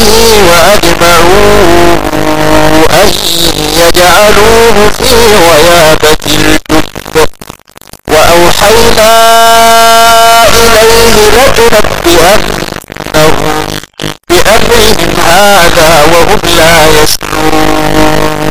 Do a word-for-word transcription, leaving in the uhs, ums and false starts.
به وأجمعوا أن يجعلوه في غيابة الجب وأوحينا إليه لتنبئنهم بأمرهم هذا وهم لا يشعرون